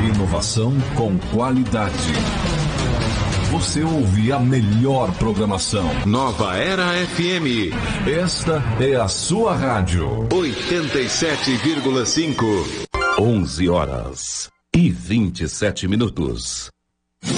Inovação com qualidade. Você ouve a melhor programação. Nova Era FM. Esta é a sua rádio. 87,5. 11h27.